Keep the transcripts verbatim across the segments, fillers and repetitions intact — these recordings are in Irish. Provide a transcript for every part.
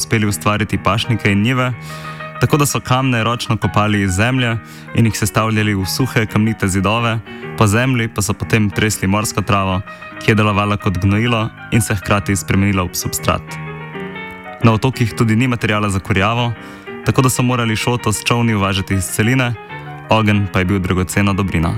uspeli ustvariti pašnike in njive, tako da so kamne ročno kopali iz zemlje in jih sestavljali v suhe kamnite zidove, po zemlji pa so potem tresli morsko travo, ki je delovala kot gnojilo in se hkrati spremenila v substrat. Na otokih tudi ni materijala za kurjavo, tako da so morali šoto s čolni uvažati iz celine, ogenj pa je bil dragocena dobrina.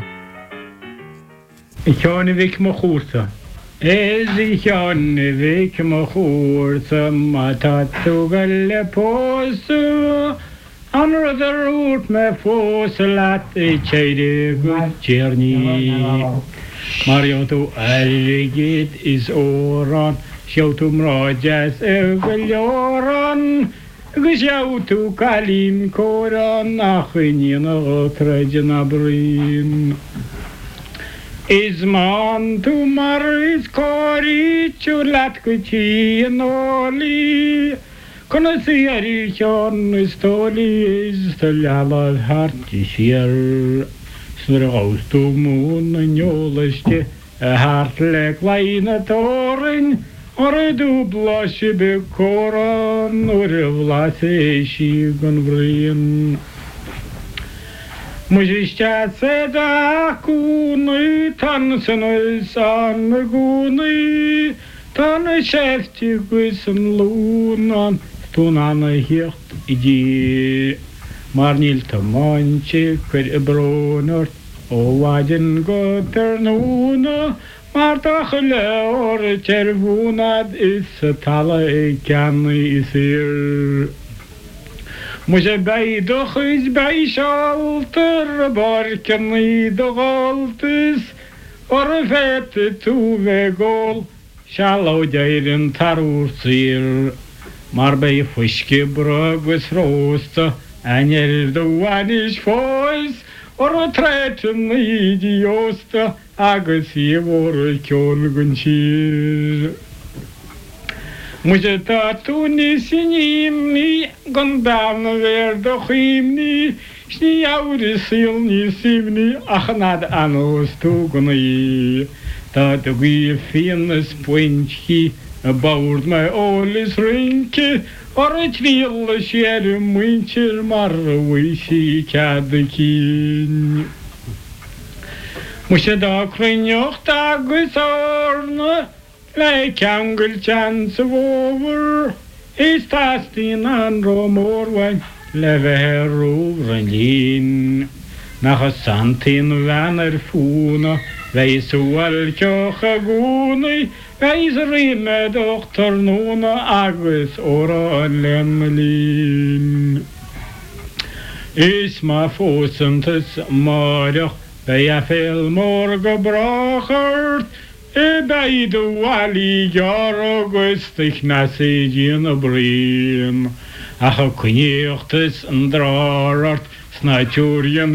Kjørnevik må horsa. Ezi kjørnevik må horsa, ma tatt og galle påse. Han rødder ut med fåselat i kjeide gudkjerni. Marjoto elgit is åran, sjautum rajas øgeljåran. Sjautu kalin koran, achinjen og tredjena bryn. Izman tu maris kori chulatku chianoli Konasieri chon stoli istalala harti sier Snuraustu mun njoleste hartlek leina torin Ore du blasje be koran ore vlase shigon vrin Mujishchatse da kuni tansene san guni tan shefti gusen lunan tunan hirt igi marnil tamanche kver bronor o wajen goter nuna marta khle or chervunad is tala kan isir Muje beidoch is beishalter, barken i dogaltis, or vete tu vegol, shallow jairin tarursir, mar bei fuske brogus rosta, aner do wanish fois, or treten idiosta, agus i vor kjolgunshir. Muje tatuni sinimni, gondam verdo chimni, shni auri silni simni, achnad anos tugni. Tatugi finnes poinchi, baurd my olis rinke, or a trill shere mwincher marwishi kadekin. Muje da krinjoch tagus orna, Like Angel chance of over, is tasting and romor when leve rovrelin. Nach a santin vanner funa, weis ual kjocha guni, weis rime doktor nuna agus ora lemmelin. Is ma fosentes marjoch, bei a fel morga brachert, E beidu wali jaro gustig nasigin a brin. Ach a kniechtes and drarart, snatjurien